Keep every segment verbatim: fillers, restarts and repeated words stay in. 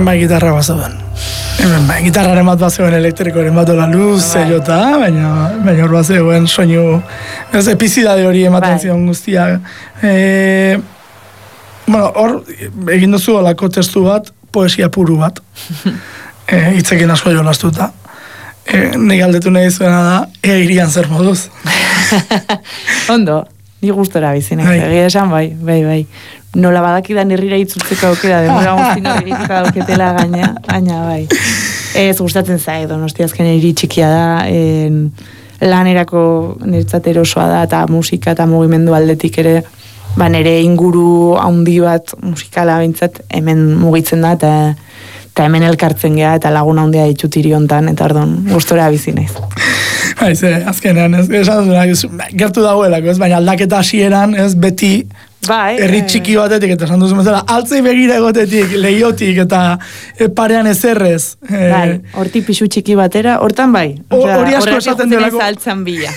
bai gitarra bat zauden. Hemen bai, gitarraren bat bat zegoen elektrikoaren bat dola luz, zeiota, baina, baina hor bat zegoen soinu, ez epizidade hori ematen zion guztia. E, bueno, hor, egin duzu olako testu bat, poesia puru bat, e, hitzekin asko jolastuta. E, nik galdetu nahi zuena da, ea irian zer moduz. Ondo, ni gustora bizinek, egia esan bai, bai, bai. Nola badakidan herrira itzultzeko aukera, demora guztin horregitzeko dauketela gaina, gaina bai. Ez gustatzen zait, Donostia azken hiri txikia da, en, lanerako niretzat erosoa da, eta musika eta mugimendu aldetik ere, ba nere inguru handi bat musikala bintzat hemen mugitzen da, eta eta hemen elkartzen geha, eta lagun handia ditut hiri hontan, eta ordon, gustora bizi naiz. Haiz, azkenean, ez, esan duzuna, gertu dagoelako, ez, baina aldaketa hasieran, ez, beti, bai, herri txiki batetik, eta esan duzu bezala, altzei begira egotetik, lehiotik, eta e, parean ezerrez. E, bai, horti pixu txiki batera, hortan bai. Hori asko esaten delako. Horretik altzan bila.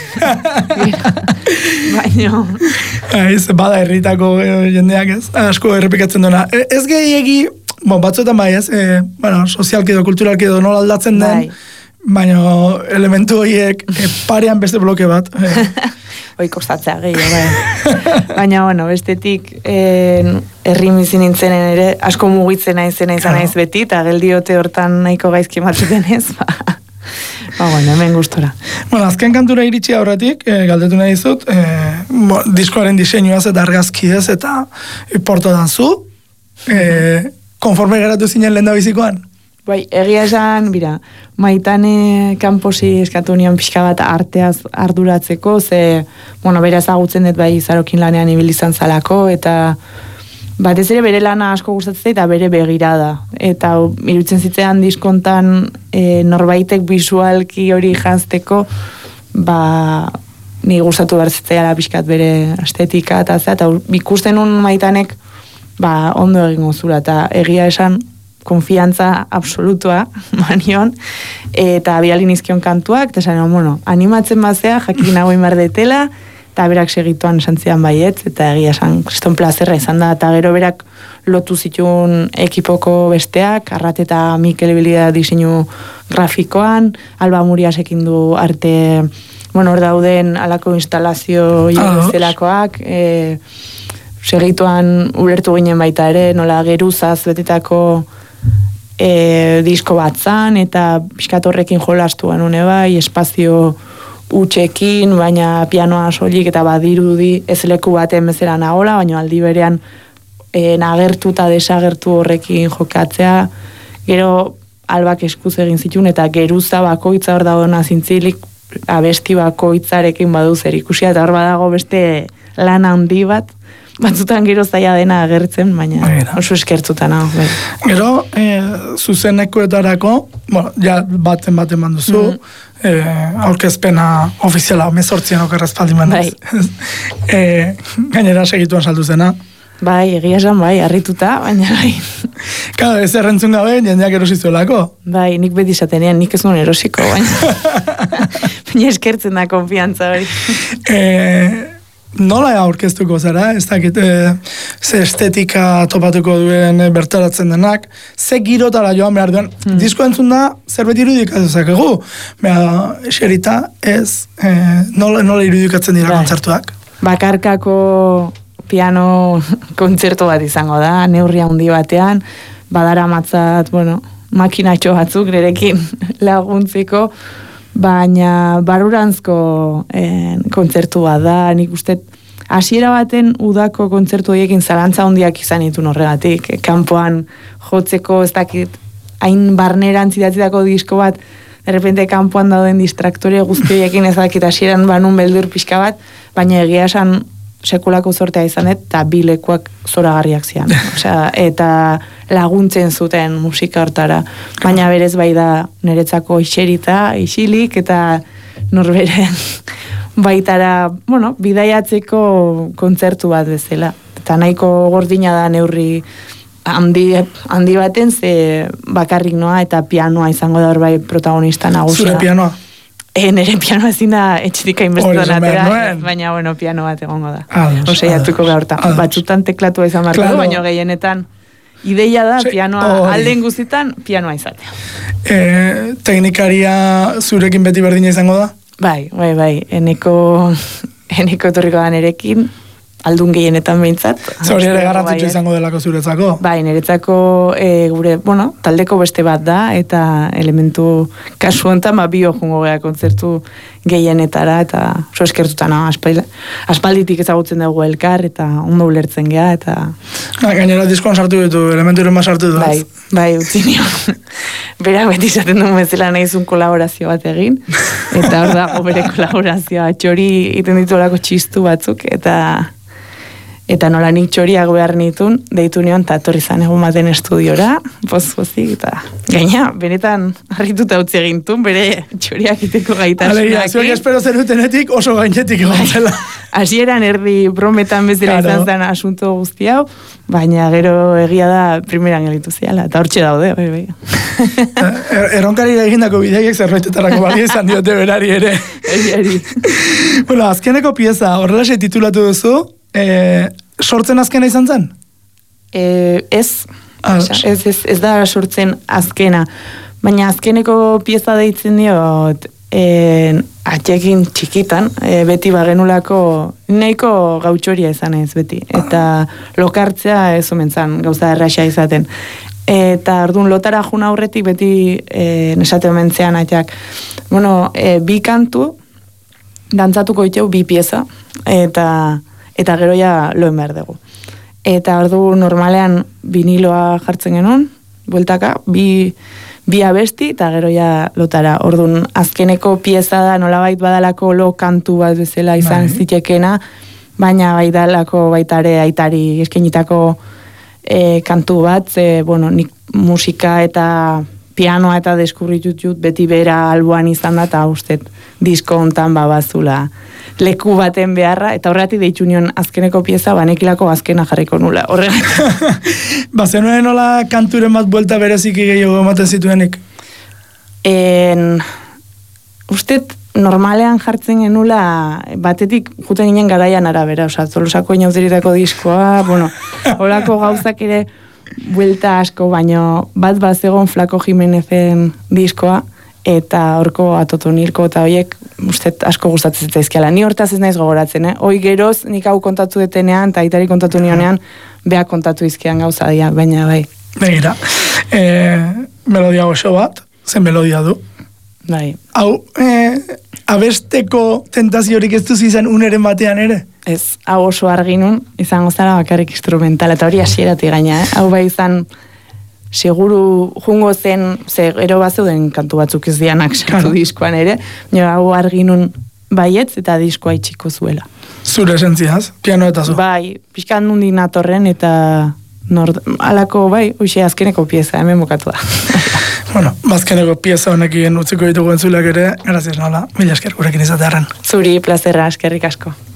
Baina. Haiz, bada herritako jendeak, ez, asko errepikatzen duena. E, ez gehiegi, bon, batzuetan bai, ez, e, bueno, sozialki edo kulturalki edo nola aldatzen den, bai. Baina elementu horiek e, parean beste bloke bat. E. Hoi kostatzea gehiago, bai. Baina, bueno, bestetik herri mizi nintzenen ere, asko mugitzen naizena izan naiz beti, eta geldiote hortan nahiko gaizki matzuten ez, ba. Ba, bueno, hemen gustora. Bueno, azken kantura iritsi aurretik, e, galdetu nahi dizut, e, bo, diskoaren diseinuaz eta argazkiez eta e, portadan zu, e, konforme geratu zinen lehen da bizikoan? Bai, egia esan, bira, Maitane kanposi eskatu nion pixka bat arteaz arduratzeko, ze, bueno, bera ezagutzen dut bai Zarokin lanean ibilizan zalako, eta batez ere bere lana asko gustatzen eta bere begirada. Eta iruditzen zitzean diskontan e, norbaitek bisualki hori janzteko, ba, ni gustatu behar zitzeala pixkat bere estetika, eta zera, eta ikusten un Maitanek, ba, ondo egingo zura, eta egia esan, konfiantza absolutua manion, eta bidali nizkion kantuak, eta esan, bueno, animatzen bazea, jakin nagoin bardetela, eta berak segituan esan zidan baiet, eta egia esan, kriston plazerra izan da, eta gero berak lotu zituen ekipoko besteak, Arrat eta Mikel Ebilida diseinu grafikoan, Alba Muriasekin du arte, bueno, hor dauden alako instalazio zelakoak, e, segituan ulertu ginen baita ere, nola geruzaz betetako E, disko bat zan, eta pixkat horrekin jolastu genuen bai, espazio utxekin, baina pianoa soilik eta badirudi ez leku baten bezala nagola, baina aldi berean e, nagertu eta desagertu horrekin jokatzea, gero Albak eskuz egin zituen, eta geruza bakoitza hor dagoena zintzilik, abesti bakoitzarekin badu zer ikusia, eta hor badago beste lan handi bat, batzutan gero zaila dena agertzen, baina oso eskertzutan hau. Gero, e, zuzenekoetarako, bueno, ja baten baten manduzu, mm. e, aurkezpena ofiziala, mezortzien okerrezpaldi manduz. Bai. e, gainera segituan saldu zena. Bai, egia esan bai, harrituta, baina bai. Claro, ez errentzun gabe, jendeak erosizuelako. Bai, nik beti izatenean, nik ez nuen erosiko, baina. Baina eskertzen da konfiantza hori. Eh... Nola aurkeztuko zara, ez dakit, e, ze estetika topatuko duen bertaratzen denak, ze girotara joan behar duen, hmm. disko entzun da, zerbait irudikatu zakegu, beha, eserita, ez, e, nola, nola irudikatzen dira kontzertuak? Bakarkako piano kontzertu bat izango da, neurri handi batean, badara matzat, bueno, makinatxo batzuk nerekin laguntzeko, baina barurantzko eh, kontzertu bat da, nik uste hasiera baten udako kontzertu horiekin zalantza handiak izan ditun horregatik, kanpoan jotzeko ez dakit hain barneran zidatzitako disko bat, derrepente kanpoan dauden distraktore guztioekin ez dakit hasieran banun beldur pixka bat, baina egia esan sekulako zortea izan dut, eta bilekuak zoragarriak zian. Osea, eta laguntzen zuten musika hortara. Baina berez bai da niretzako iserita, isilik, eta norberen baitara, bueno, bidaiatzeko kontzertu bat bezala. Eta nahiko gordina da neurri handi, handi baten, ze bakarrik noa eta pianoa izango da hor bai protagonista nagusia. Zure pianoa? E, nere pianoa ezin da etxetik hainbestetan atera, baina bueno, piano bat egongo da. Osea, jatuko gaurta. Batzutan teklatua izan marko, claro. Baina gehienetan ideia da pianoa alden guztietan pianoa izatea. E, teknikaria zurekin beti berdina izango da? Bai, bai, bai. Eneko, eneko etorriko da nerekin, aldun gehienetan behintzat. Zori ere garrantzitsu izango delako zuretzako? Bai, niretzako e, gure, bueno, taldeko beste bat da, eta elementu kasu honetan, ba, bio jungo gara kontzertu gehienetara, eta oso eskertutan, aspalditik, aspalditik ezagutzen dugu elkar, eta ondo ulertzen geha, eta... Ha, gainera diskoan sartu ditu, elementuren bat sartu du. Bai, bai, utzi nion. Bera beti izaten duen bezala nahizun kolaborazio bat egin, eta hor dago bere kolaborazioa, txori iten ditu olako txistu batzuk, eta... Eta nola nik txoriak behar nitun, deitu nion, eta etorri zan egun baten estudiora, poz-pozik, eta gaina, benetan harrituta utzi egintun, bere txoriak iteko gaitasunak. Alegia, zuek espero zenutenetik oso gainetik egon zela. Hasieran erdi brometan bezala izan zen asunto guzti hau, baina gero egia da primeran gelitu ziala, eta hortxe daude, bai, bai. Erronkari da egindako bideiek zerbaitetarako balia izan diote berari ere. Eriari. Bueno, azkeneko pieza, horrelaxe titulatu duzu, E, sortzen azkena izan zen? E, ez. Ah, ez, ez, ez da sortzen azkena. Baina azkeneko pieza deitzen diot e, atxekin txikitan, e, beti bagenulako nahiko gautxoria izan ez beti. Eta lokartzea ez omen zan, gauza erraxa izaten. Eta orduan lotara juna aurretik beti e, nesate omentzean atxak. Bueno, e, bi kantu dantzatuko itxeu bi pieza. Eta... eta gero ja loen behar dugu. Eta ordu normalean viniloa jartzen genuen, bueltaka, bi, bi abesti, eta gero ja lotara. Orduan azkeneko pieza da nolabait badalako lo kantu bat bezala izan bai. Zitekena, baina bai dalako baitare aitari eskenitako e, kantu bat, ze, bueno, nik musika eta pianoa eta deskurritut jut beti bera alboan izan da, eta ustet disko hontan babazula leku baten beharra, eta horregatik deitu nion azkeneko pieza, banekilako azkena jarriko nula. Horregatik. Ba, zenuen nola kanturen bat buelta bereziki gehiago ematen zituenik? En, ustet normalean jartzen genula, batetik juten ginen garaian arabera, oza, Tolosako inauteritako diskoa, bueno, horako gauzak ere buelta asko, baino bat bazegon Flako Jimenezen diskoa, eta horko atotonirko eta horiek ustet asko gustatzen zaizkiala. Ni hortaz ez naiz gogoratzen, eh? Hoi geroz nik hau kontatu detenean eta aitari kontatu nionean beha kontatu izkian gauza dia, baina bai. Begira, e, melodia oso bat, zen melodia du. Bai. Hau, e, abesteko tentaziorik ez duzi zen uneren batean ere? Ez, hau oso arginun, izango zara bakarrik instrumental, eta hori hasierati gaina, eh? Hau bai izan seguru jungo zen, ze ero bazeuden kantu batzuk ez dianak sartu diskoan ere, baina hau arginun baietz eta diskoa itxiko zuela. Zure esentziaz, piano eta zu? Bai, pixkan nundi natorren eta nord, alako bai, uxe azkeneko pieza, hemen bukatu da. Bueno, azkeneko pieza honekin utziko ditugu entzuleak ere, gracias nola, mila esker gurekin izatearen. Zuri, plazerra, eskerrik asko.